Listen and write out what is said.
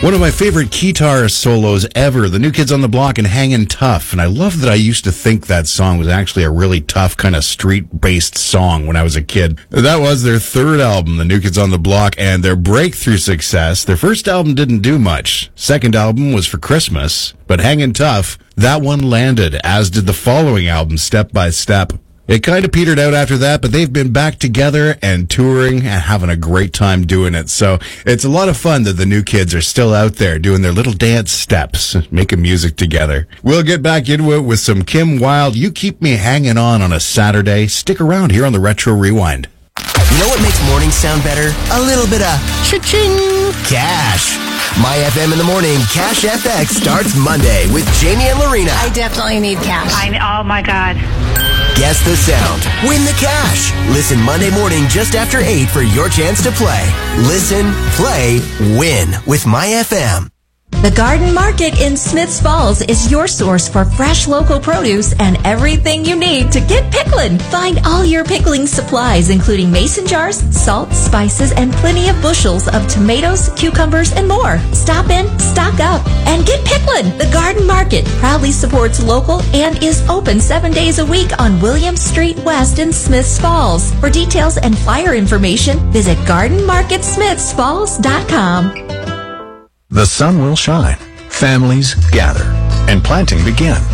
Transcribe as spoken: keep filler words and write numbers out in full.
One of my favorite guitar solos ever, the New Kids on the Block and Hangin' Tough. And I love that I used to think that song was actually a really tough kind of street-based song when I was a kid. That was their third album, the New Kids on the Block, and their breakthrough success. Their first album didn't do much. Second album was for Christmas, but Hangin' Tough, that one landed, as did the following album, Step by Step. It kind of petered out after that, but they've been back together and touring and having a great time doing it. So it's a lot of fun that the New Kids are still out there doing their little dance steps, making music together. We'll get back into it with some Kim Wilde, You Keep Me Hanging On on a Saturday. Stick around here on the Retro Rewind. You know what makes mornings sound better? A little bit of cha-ching cash. My F M in the morning, Cash F X starts Monday with Jamie and Lorena. I definitely need cash. I, oh, my God. Guess the sound. Win the cash. Listen Monday morning just after eight for your chance to play. Listen, play, win with My F M. The Garden Market in Smiths Falls is your source for fresh local produce and everything you need to get pickling. Find all your pickling supplies, including mason jars, salt, spices, and plenty of bushels of tomatoes, cucumbers, and more. Stop in, stock up, and get pickling. The Garden Market proudly supports local and is open seven days a week on William Street West in Smiths Falls. For details and flyer information, visit garden market smiths falls dot com. The sun will shine, families gather, and planting begin.